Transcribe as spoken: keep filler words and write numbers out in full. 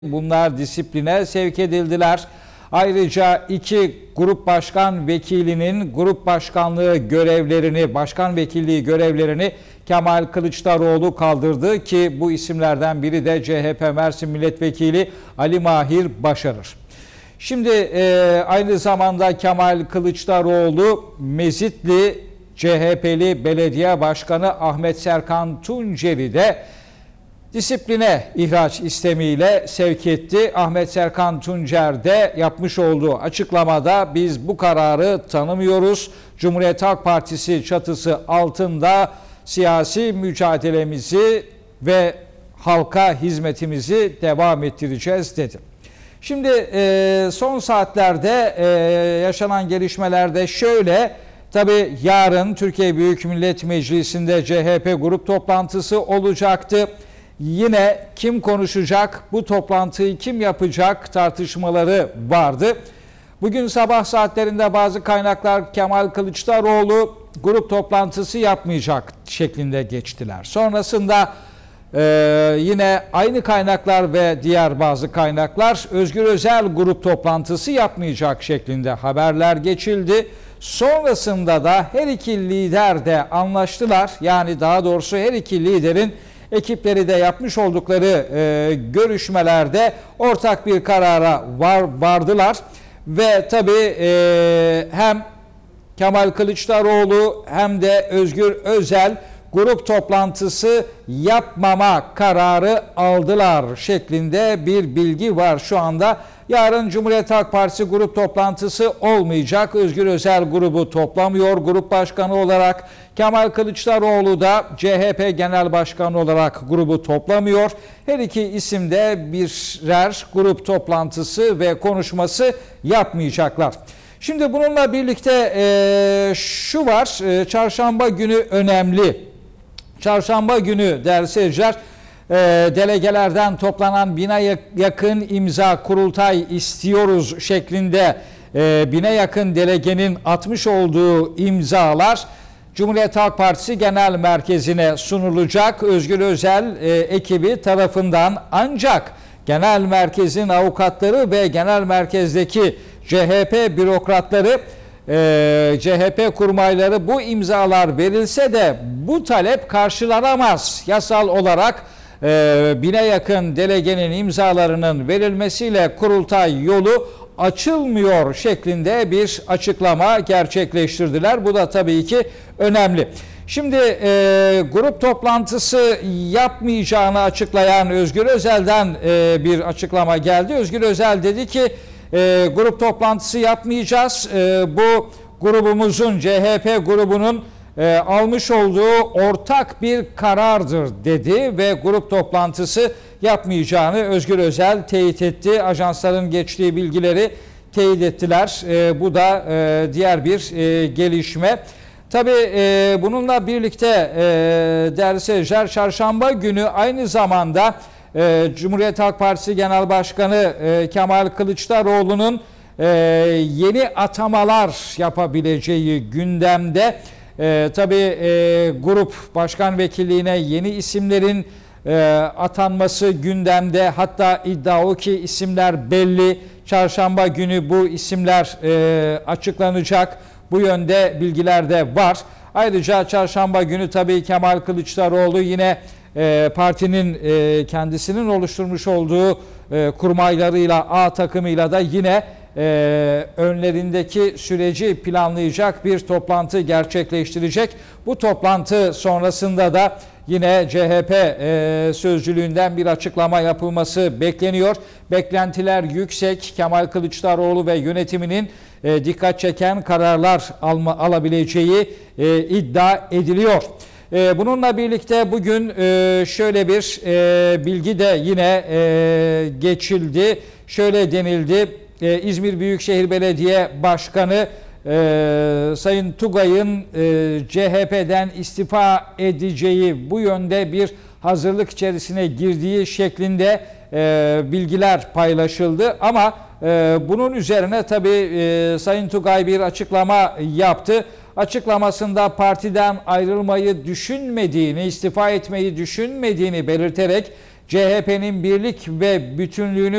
Bunlar disipline sevk edildiler. Ayrıca iki grup başkan vekilinin grup başkanlığı görevlerini, başkan vekilliği görevlerini Kemal Kılıçdaroğlu kaldırdı ki bu isimlerden biri de C H P Mersin Milletvekili Ali Mahir Başarır. Şimdi e, aynı zamanda Kemal Kılıçdaroğlu Mezitli C H P'li Belediye Başkanı Ahmet Serkan Tuncer'i de disipline ihraç istemiyle sevk etti. Ahmet Serkan Tuncer de yapmış olduğu açıklamada biz bu kararı tanımıyoruz. Cumhuriyet Halk Partisi çatısı altında siyasi mücadelemizi ve halka hizmetimizi devam ettireceğiz dedi. Şimdi son saatlerde yaşanan gelişmelerde şöyle. Tabii yarın Türkiye Büyük Millet Meclisi'nde C H P grup toplantısı olacaktı. Yine kim konuşacak, bu toplantıyı kim yapacak tartışmaları vardı. Bugün sabah saatlerinde bazı kaynaklar Kemal Kılıçdaroğlu grup toplantısı yapmayacak şeklinde geçtiler. Sonrasında e, yine aynı kaynaklar ve diğer bazı kaynaklar Özgür Özel grup toplantısı yapmayacak şeklinde haberler geçildi. Sonrasında da her iki lider de anlaştılar. Yani daha doğrusu her iki liderin ekipleri de yapmış oldukları e, görüşmelerde ortak bir karara var, vardılar. Ve tabii e, hem Kemal Kılıçdaroğlu hem de Özgür Özel grup toplantısı yapmama kararı aldılar şeklinde bir bilgi var şu anda. Yarın Cumhuriyet Halk Partisi grup toplantısı olmayacak. Özgür Özel grubu toplamıyor grup başkanı olarak. Kemal Kılıçdaroğlu da C H P Genel Başkanı olarak grubu toplamıyor. Her iki isim de birer grup toplantısı ve konuşması yapmayacaklar. Şimdi bununla birlikte e, şu var, e, çarşamba günü önemli. Çarşamba günü değerli seyirciler, e, delegelerden toplanan bine yakın imza kurultay istiyoruz şeklinde e, bine yakın delegenin atmış olduğu imzalar Cumhuriyet Halk Partisi Genel Merkezi'ne sunulacak Özgür Özel e, ekibi tarafından. Ancak Genel Merkez'in avukatları ve Genel Merkez'deki C H P bürokratları, e, C H P kurmayları bu imzalar verilse de bu talep karşılanamaz. Yasal olarak e, bine yakın delegenin imzalarının verilmesiyle kurultay yolu açılmıyor şeklinde bir açıklama gerçekleştirdiler. Bu da tabii ki önemli. Şimdi e, grup toplantısı yapmayacağını açıklayan Özgür Özel'den e, bir açıklama geldi. Özgür Özel dedi ki e, grup toplantısı yapmayacağız. E, bu grubumuzun, C H P grubunun e, almış olduğu ortak bir karardır dedi ve grup toplantısı yapmayacağını Özgür Özel teyit etti. Ajansların geçtiği bilgileri teyit ettiler. E, bu da e, diğer bir e, gelişme. Tabii e, bununla birlikte e, değerli seyirciler, çarşamba günü aynı zamanda e, Cumhuriyet Halk Partisi Genel Başkanı e, Kemal Kılıçdaroğlu'nun e, yeni atamalar yapabileceği gündemde. E, tabii e, grup başkan vekilliğine yeni isimlerin e, atanması gündemde. Hatta iddia o ki isimler belli. Çarşamba günü bu isimler e, açıklanacak. Bu yönde bilgiler de var. Ayrıca çarşamba günü tabii Kemal Kılıçdaroğlu yine e, partinin e, kendisinin oluşturmuş olduğu e, kurmaylarıyla, A takımıyla da yine e, önlerindeki süreci planlayacak bir toplantı gerçekleştirecek. Bu toplantı sonrasında da yine C H P e, sözcülüğünden bir açıklama yapılması bekleniyor. Beklentiler yüksek. Kemal Kılıçdaroğlu ve yönetiminin e, dikkat çeken kararlar alma, alabileceği e, iddia ediliyor. E, bununla birlikte bugün e, şöyle bir e, bilgi de yine e, geçildi. Şöyle denildi. E, İzmir Büyükşehir Belediye Başkanı Ee, Sayın Tugay'ın e, C H P'den istifa edeceği, bu yönde bir hazırlık içerisine girdiği şeklinde e, bilgiler paylaşıldı. Ama e, bunun üzerine tabii e, Sayın Tugay bir açıklama yaptı. Açıklamasında partiden ayrılmayı düşünmediğini, istifa etmeyi düşünmediğini belirterek C H P'nin birlik ve bütünlüğünü